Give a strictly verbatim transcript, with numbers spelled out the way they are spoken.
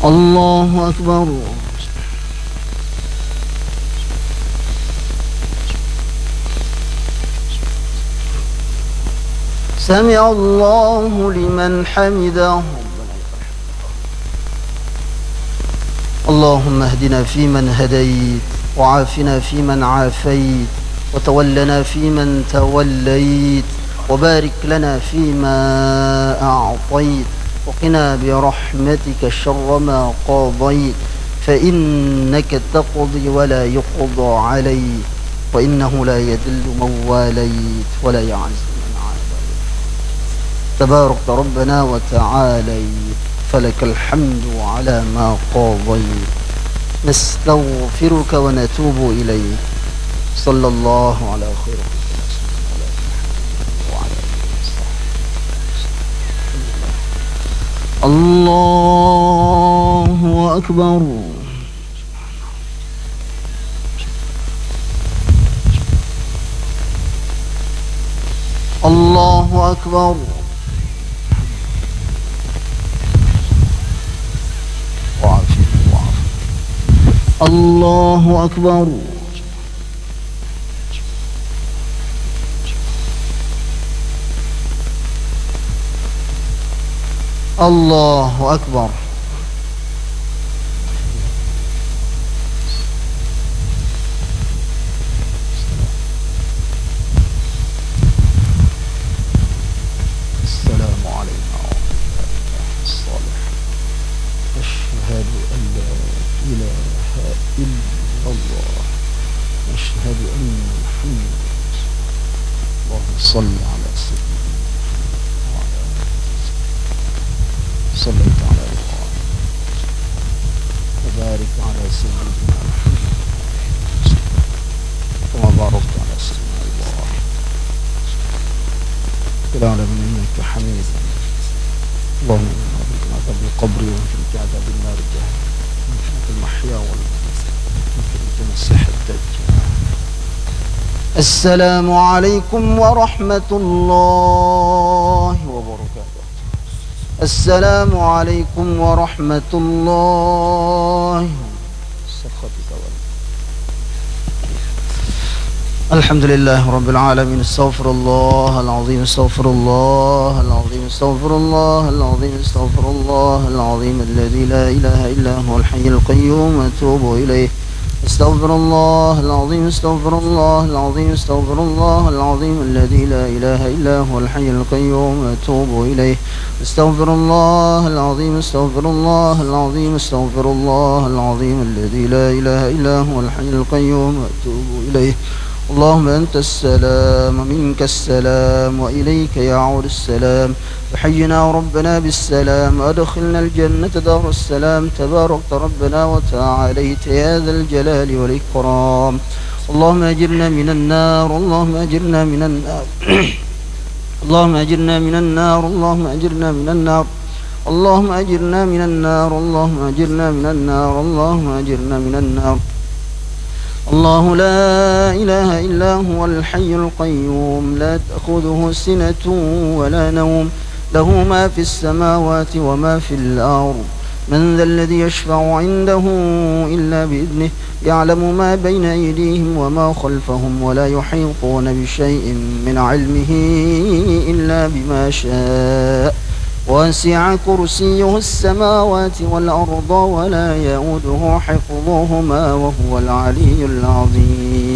الله أكبر. سمع الله لمن حمده. اللهم اهدنا فيمن هديت، وعافنا فيمن عافيت، وتولنا فيمن توليت، وبارك لنا فيما أعطيت، وقنا برحمتك شر ما قضيت، فإنك تقضي ولا يقضى عليك، وإنه لا يذل من واليت ولا يعز من عاديت. تبارك ربنا وتعاليت، فلك الحمد على ما قضيت. نستغفرك ونتوب إليك. صلى الله على خير الله أكبر. الله أكبر. الله أكبر. الله أكبر. السلام علينا وعلى الصالحين. أشهد أن لا إله إلا الله، أشهد أن محمدا اللهم صل على سيدنا وعلى آله. صليت على إبراهيم وبارك على سيدنا محمد كما باركت على سيدنا إبراهيم في العالمين إنك حميد. اللهم إنا بك من عذاب القبر ومن عذاب النار جهنم ومن المحيا والممات ومن المسيح الدجال. السلام عليكم ورحمة الله وبركاته. السلام عليكم ورحمة الله. الحمد لله رب العالمين. استغفر الله العظيم، استغفر الله العظيم، استغفر الله العظيم، استغفر الله العظيم الذي لا إله إلا هو الحي القيوم أتوب إليه. استغفر الله العظيم، استغفر الله العظيم، استغفر الله العظيم الذي لا إله إلا هو الحي القيوم أتوب إليه. استغفر الله العظيم، استغفر الله العظيم، استغفر الله العظيم الذي لا إله إلا هو الحي القيوم أتوب إليه. اللهم أنت السلام منك السلام وإليك يعود السلام. وحينا ربنا بالسلام، أدخلنا الجنة دار السلام. تباركت ربنا وتعاليت يا ذا الجلال والإكرام. اللهم أجرنا من النار، اللهم أجرنا من النار اللهم أجرنا من النار، اللهم أجرنا من النار، اللهم أجرنا من النار، اللهم أجرنا من النار، اللهم أجرنا من النار. الله لا إله إلا هو الحي القيوم لا تأخذه سنة ولا نوم، له ما في السماوات وما في الأرض. من ذا الذي يشفع عنده إلا بإذنه، يعلم ما بين أيديهم وما خلفهم، ولا يحيطون بشيء من علمه إلا بما شاء. وسع كرسيه السماوات والأرض ولا يؤوده حفظهما وهو العلي العظيم.